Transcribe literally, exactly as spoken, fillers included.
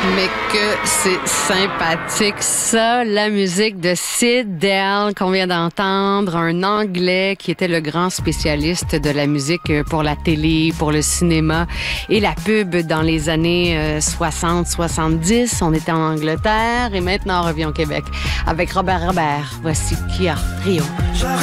Mais que c'est sympathique, ça, la musique de Sid Dale qu'on vient d'entendre, un Anglais qui était le grand spécialiste de la musique pour la télé, pour le cinéma et la pub dans les années soixante soixante-dix. On était en Angleterre et maintenant on revient au Québec avec Robert Robert. Voici Kia Rio.